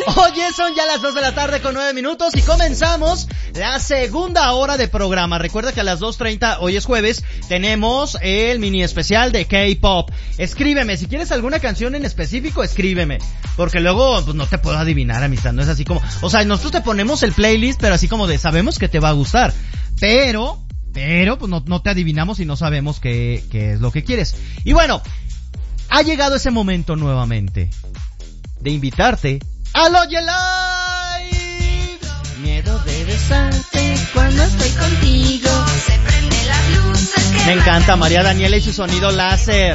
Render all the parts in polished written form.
Oye, son ya las 2 de la tarde con 9 minutos y comenzamos la segunda hora de programa. Recuerda que a las 2:30, hoy es jueves, tenemos el mini especial de K-Pop. Escríbeme, si quieres alguna canción en específico, escríbeme. Porque luego, pues no te puedo adivinar, amistad, no es así como... O sea, nosotros te ponemos el playlist, pero así como de, sabemos que te va a gustar. Pero, pues no te adivinamos y no sabemos qué es lo que quieres. Y bueno, ha llegado ese momento nuevamente de invitarte al Oye Live. Miedo de besarte cuando estoy contigo. Se prende las luces. Me encanta María Daniela y su sonido láser.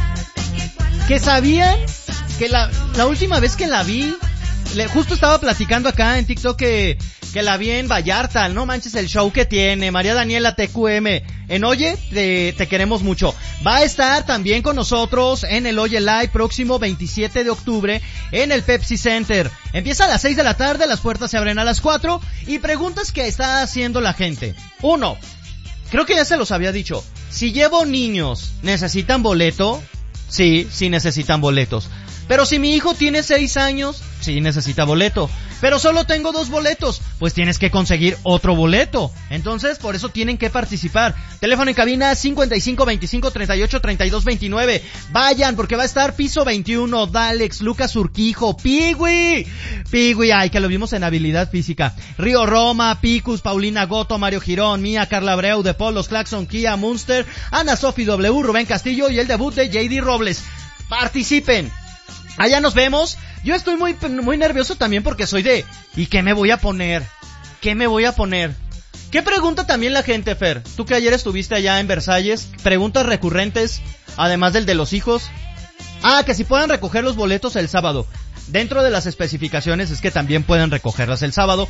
¿Que sabían que la última vez que la vi, justo estaba platicando acá en TikTok que la vi en Vallarta? No manches el show que tiene María Daniela TQM. En Oye, te queremos mucho. Va a estar también con nosotros en el Oye Live próximo 27 de octubre en el Pepsi Center. Empieza a las 6 de la tarde, las puertas se abren a las 4. Y preguntas que está haciendo la gente. 1, creo que ya se los había dicho. Si llevo niños, ¿necesitan boleto? Sí necesitan boletos. Pero si mi hijo tiene 6 años, sí necesita boleto. Pero solo tengo 2 boletos, pues tienes que conseguir otro boleto. Entonces, por eso tienen que participar. Teléfono en cabina 55 25 38 32 29. Vayan, porque va a estar Piso 21, Dalex, Lucas Urquijo, Pigui, ay, que lo vimos en habilidad física. Río Roma, Picus, Paulina Goto, Mario Girón, Mía, Carla Abreu, De Paul, Los Claxon, Kia, Munster, Ana Sofi W, Rubén Castillo y el debut de JD Robles. Participen. Allá nos vemos. Yo estoy muy nervioso también porque soy de... ¿Y qué me voy a poner? ¿Qué pregunta también la gente, Fer? Tú que ayer estuviste allá en Versalles. Preguntas recurrentes, además del de los hijos. Que si puedan recoger los boletos el sábado. Dentro de las especificaciones es que también pueden recogerlas el sábado.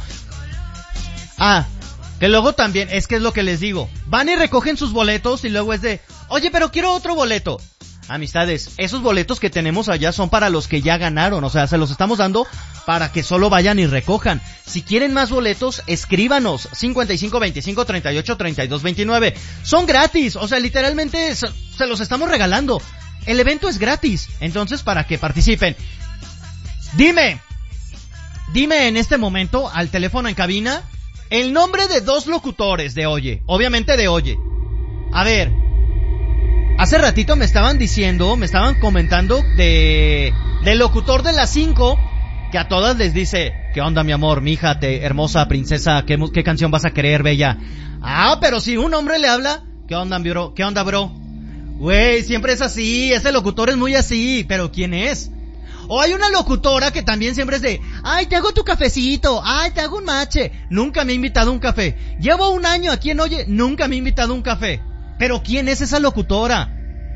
Que luego también, es que es lo que les digo. Van y recogen sus boletos y luego es de... Oye, pero quiero otro boleto. Amistades, esos boletos que tenemos allá son para los que ya ganaron, o sea, se los estamos dando para que solo vayan y recojan. Si quieren más boletos, escríbanos, 55 25 38 32 29. Son gratis, o sea, literalmente se los estamos regalando. El evento es gratis, entonces para que participen. Dime en este momento, al teléfono en cabina, el nombre de 2 locutores de Oye, obviamente de Oye. A ver... Hace ratito me estaban comentando del locutor de las 5, que a todas les dice, ¿qué onda mi amor, mija, hermosa princesa, qué canción vas a querer, bella? Pero si un hombre le habla, ¿qué onda bro? Güey, siempre es así, ese locutor es muy así, pero ¿quién es? O hay una locutora que también siempre es de, ay, te hago tu cafecito, ay, te hago un mache. Nunca me ha invitado a un café. Llevo un año aquí en Oye, nunca me ha invitado a un café. Pero ¿quién es esa locutora?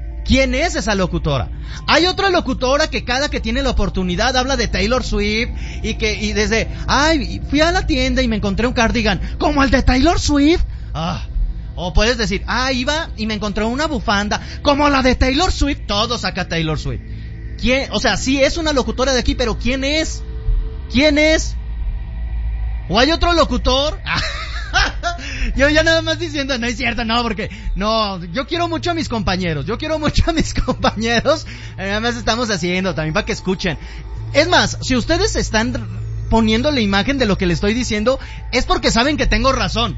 Hay otra locutora que cada que tiene la oportunidad habla de Taylor Swift y desde, ay, fui a la tienda y me encontré un cardigan como el de Taylor Swift. O puedes decir, iba y me encontré una bufanda como la de Taylor Swift. Todo saca Taylor Swift. ¿Quién? O sea, sí es una locutora de aquí, pero ¿quién es? ¿O hay otro locutor? Yo ya nada más diciendo, no es cierto, no, porque no, yo quiero mucho a mis compañeros, nada más estamos haciendo también para que escuchen. Es más, si ustedes están poniendo la imagen de lo que les estoy diciendo, es porque saben que tengo razón.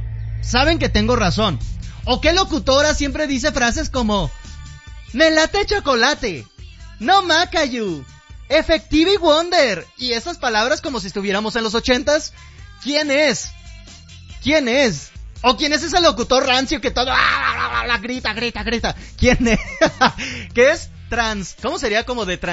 ¿O qué locutora siempre dice frases como, me late chocolate, no macayu, efectiva y wonder, y esas palabras como si estuviéramos en los 80s? ¿Quién es? ¿O quién es ese locutor rancio que todo grita? ¿Quién es? ¿Qué es trans? ¿Cómo sería como de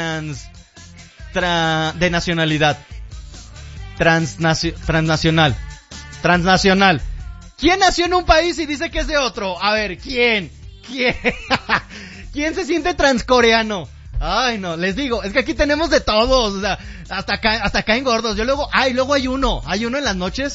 de nacionalidad? Transnacional. ¿Quién nació en un país y dice que es de otro? A ver, ¿quién? ¿Quién se siente transcoreano? Ay, no, les digo, es que aquí tenemos de todos, o sea, hasta caen gordos. Luego hay uno en las noches.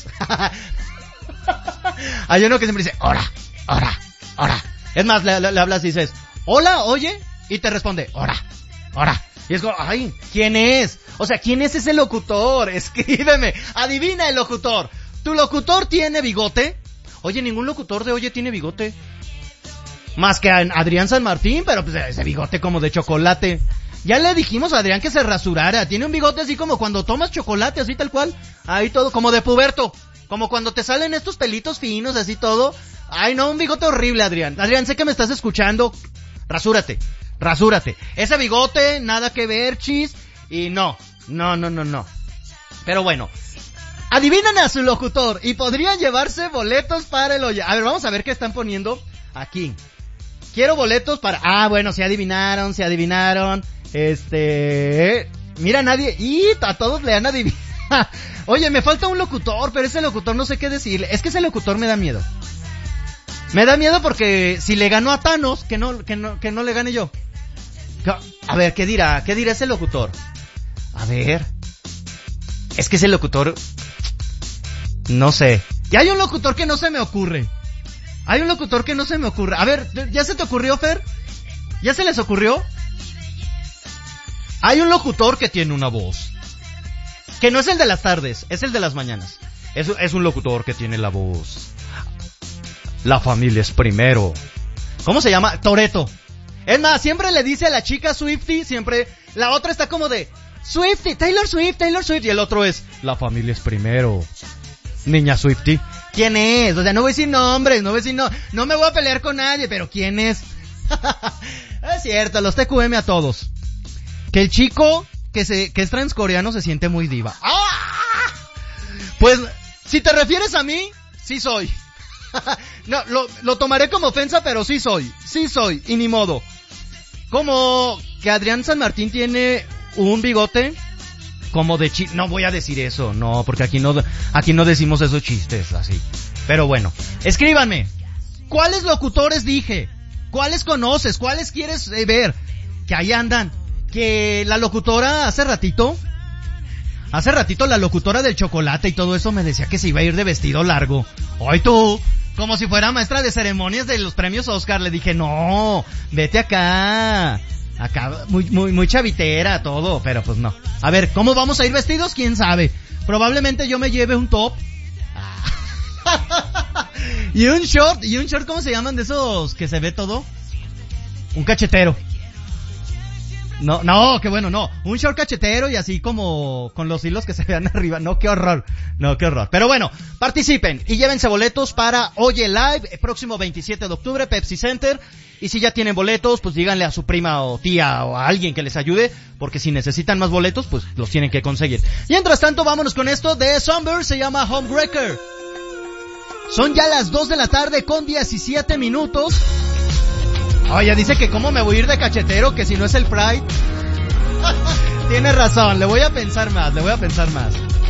Hay uno que siempre dice, ora. Es más, le hablas y dices, hola, oye, y te responde, ora. Y es como, ay, ¿quién es? O sea, ¿quién es ese locutor? Escríbeme, adivina el locutor. ¿Tu locutor tiene bigote? Oye, ningún locutor de Oye tiene bigote. Más que Adrián San Martín, pero pues ese bigote como de chocolate. Ya le dijimos a Adrián que se rasurara. Tiene un bigote así como cuando tomas chocolate, así tal cual. Ahí todo, como de puberto. Como cuando te salen estos pelitos finos, así todo. Ay, no, un bigote horrible, Adrián. Adrián, sé que me estás escuchando. Rasúrate. Ese bigote, nada que ver, chis. Y no. Pero bueno. Adivinan a su locutor y podrían llevarse boletos para el Oye. A ver, vamos a ver qué están poniendo aquí. Quiero boletos para... Ah, bueno, se adivinaron. Mira, nadie... Y a todos le han adivinado. Oye, me falta un locutor, pero ese locutor no sé qué decirle. Es que ese locutor me da miedo. Me da miedo porque si le ganó a Thanos, que no le gane yo. A ver, ¿qué dirá ese locutor? A ver. Es que ese locutor... No sé. Y hay un locutor que no se me ocurre. A ver, ¿ya se te ocurrió, Fer? ¿Ya se les ocurrió? Hay un locutor que tiene una voz. Que no es el de las tardes, es el de las mañanas. Es un locutor que tiene la voz. La familia es primero. ¿Cómo se llama? Toretto. Es más, siempre le dice a la chica Swiftie, siempre... La otra está como de... Swiftie, Taylor Swift. Y el otro es... La familia es primero. Niña Swiftie. ¿Quién es? O sea, no voy a decir nombres, no me voy a pelear con nadie, pero ¿quién es? Es cierto, los TQM a todos. Que el chico que es transcoreano se siente muy diva. ¡Ah! Pues, si te refieres a mí, sí soy. No, lo tomaré como ofensa, pero sí soy, y ni modo. Como que Adrián San Martín tiene un bigote como de no voy a decir eso, no, porque aquí no decimos esos chistes así. Pero bueno, escríbanme. ¿Cuáles locutores dije? ¿Cuáles conoces? ¿Cuáles quieres ver? Que ahí andan. Que la locutora hace ratito la locutora del chocolate y todo eso me decía que se iba a ir de vestido largo. ¡Ay, tú! Como si fuera maestra de ceremonias de los premios Oscar. Le dije, no, vete acá, muy chavitera, todo, pero pues no. A ver, ¿cómo vamos a ir vestidos? ¿Quién sabe? Probablemente yo me lleve un top. Y un short, ¿cómo se llaman de esos que se ve todo? Un cachetero. No, qué bueno, no. Un short cachetero y así como con los hilos que se vean arriba. No, qué horror. Pero bueno, participen y llévense boletos para Oye Live, el próximo 27 de octubre, Pepsi Center. Y si ya tienen boletos, pues díganle a su prima o tía o a alguien que les ayude, porque si necesitan más boletos, pues los tienen que conseguir. Y mientras tanto, vámonos con esto de Sunburst, se llama Homebreaker. Son ya las 2 de la tarde con 17 minutos. Oye, dice que cómo me voy a ir de cachetero, que si no es el Pride. Tiene razón, le voy a pensar más.